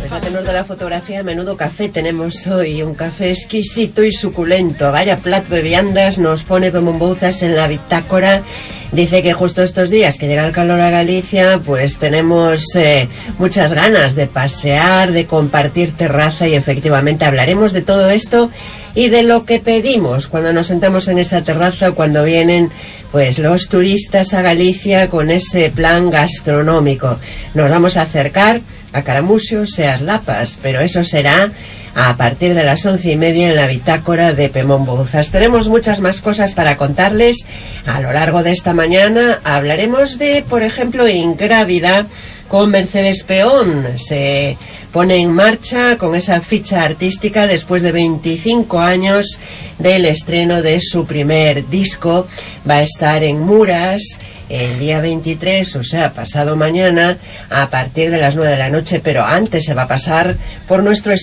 Pues a tenor de la fotografía, menudo café tenemos hoy, un café exquisito y suculento. Vaya plato de viandas nos pone Pemón Bouzas en la bitácora. Dice que justo estos días que llega el calor a Galicia, pues tenemos muchas ganas de pasear, de compartir terraza, y efectivamente hablaremos de todo esto y de lo que pedimos cuando nos sentamos en esa terraza, cuando vienen pues los turistas a Galicia con ese plan gastronómico. Nos vamos a acercar a Caramuxos e as Lapas, pero eso será a partir de las 11:30 en la bitácora de Pemón Bouzas. Tenemos muchas más cosas para contarles a lo largo de esta mañana. Hablaremos de, por ejemplo, Ingrávida con Mercedes Peón. Se pone en marcha con esa ficha artística después de 25 años del estreno de su primer disco. Va a estar en Muras el día 23, o sea, pasado mañana, a partir de las 9 de la noche, pero antes se va a pasar por nuestro